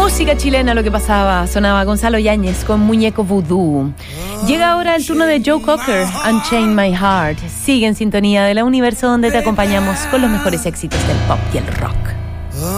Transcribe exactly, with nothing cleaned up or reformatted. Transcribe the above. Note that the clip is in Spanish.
Música chilena, lo que pasaba. Sonaba Gonzalo Yáñez con Muñeco Vudú. Llega ahora el turno de Joe Cocker, Unchain My Heart. Sigue en sintonía de la Universo, donde te acompañamos con los mejores éxitos del pop y el rock.